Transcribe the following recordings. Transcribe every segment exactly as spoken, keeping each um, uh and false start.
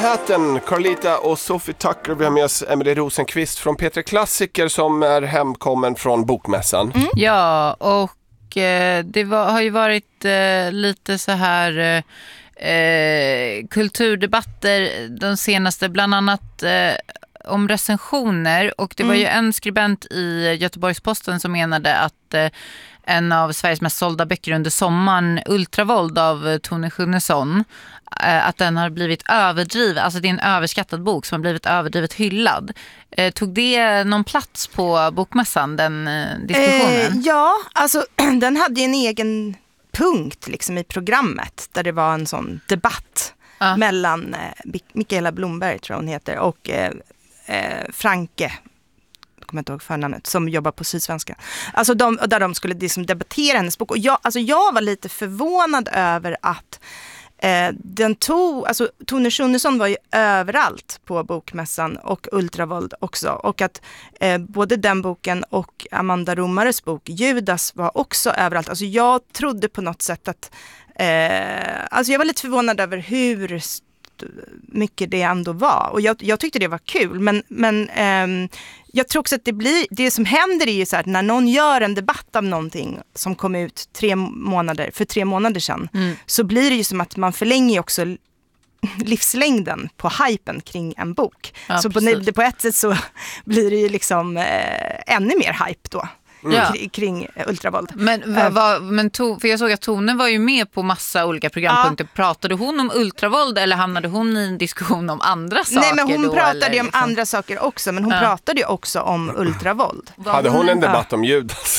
Manhattan, Carlita och Sophie Tucker. Vi har med oss Emily Rosenqvist från P tre Klassiker som är hemkommen från Bokmässan. Mm. Ja, och eh, det var, har ju varit eh, lite så här eh, kulturdebatter de senaste, bland annat eh, om recensioner. Och det var mm. ju en skribent i Göteborgs-Posten som menade att eh, en av Sveriges mest sålda böcker under sommaren, Ultravåld av Tone Schunnesson, att den har blivit överdriven, alltså det är en överskattad bok som har blivit överdrivet hyllad. Tog det någon plats på Bokmässan, den diskussionen? Eh, ja, alltså den hade ju en egen punkt liksom i programmet där det var en sån debatt ja. mellan eh, Mikaela Blomberg, tror jag hon heter, och eh, eh, Franke, kommer inte ihåg förnamnet, som jobbar på Sydsvenska. Alltså de, där de skulle liksom debattera hennes bok. Och jag, alltså jag var lite förvånad över att eh, den tog, alltså Tone Schunnesson var ju överallt på Bokmässan och Ultravåld också. Och att eh, både den boken och Amanda Romares bok Judas var också överallt. Alltså jag trodde på något sätt att eh, alltså jag var lite förvånad över hur mycket det ändå var. Och jag, jag tyckte det var kul. Men, men ehm, jag tror också att det blir, det som händer är ju så här att när någon gör en debatt av någonting som kom ut tre månader, för tre månader sedan, mm. så blir det ju som att man förlänger också livslängden på hypen kring en bok. Ja, så på, på ett sätt så blir det ju liksom eh, ännu mer hype då. Mm. Kring, kring ultravåld. Men, va, va, men to, för jag såg att Tone var ju med på massa olika programpunkter. Ja. Pratade hon om ultravåld eller hamnade hon i en diskussion om andra saker? Nej, men hon då, pratade eller, om liksom? andra saker också. Men hon ja. pratade ju också om ultravåld. Hade hon en debatt ja. om Judas?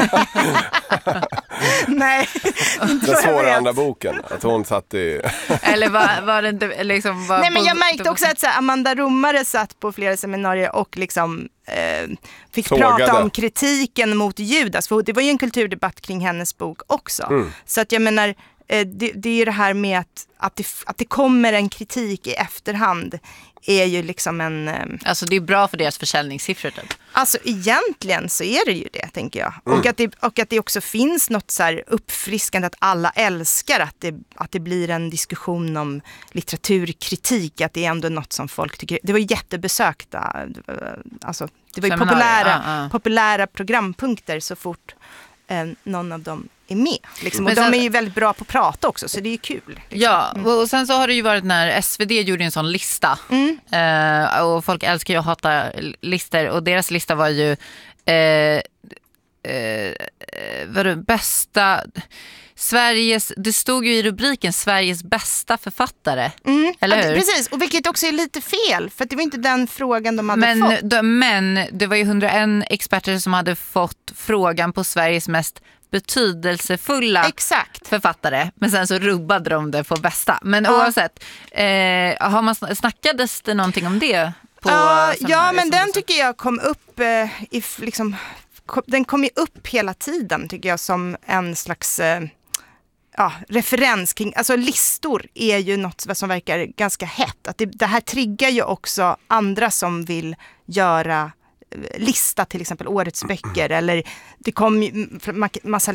Nej. Den svåra andra boken. Att hon satt i... eller var, var det inte liksom... Var Nej, men jag på, märkte också att så här, Amanda Romare satt på flera seminarier och liksom... Eh, fick Sågade. prata om kritiken mot Judas, för det var ju en kulturdebatt kring hennes bok också. Mm. Så att jag menar, eh, det, det är ju det här med att, att, det, att det kommer en kritik i efterhand är ju liksom en... Eh, alltså det är bra för deras försäljningssiffror typ. Alltså egentligen så är det ju det, tänker jag. Mm. Och, att det, och att det också finns något så här uppfriskande att alla älskar att det, att det blir en diskussion om litteraturkritik, att det är ändå något som folk tycker. Det var jättebesökta, alltså det var ju populära, uh, uh. populära programpunkter så fort eh, någon av dem är med. Liksom. Och sen, de är ju väldigt bra på att prata också, så det är ju kul. Liksom. Ja, och sen så har det ju varit när S V D gjorde en sån lista. Mm. Eh, och folk älskar ju att hata listor. Och deras lista var ju eh, eh, var det bästa... Sveriges, det stod ju i rubriken Sveriges bästa författare. Mm, eller hur? Precis, och vilket också är lite fel, för det var inte den frågan de hade men, fått. De, men det var ju hundraen experter som hade fått frågan på Sveriges mest betydelsefulla Exakt. författare. Men sen så rubbade de det på bästa. Men ja. oavsett, eh, har man snackades det någonting om det? På uh, ja, men den tycker jag kom upp eh, i, liksom, kom, den kom ju upp hela tiden tycker jag som en slags... Eh, Ja, referens kring, alltså listor är ju något som verkar ganska hett. Att det, det här triggar ju också andra som vill göra lista till exempel årets böcker, eller det kom ju massa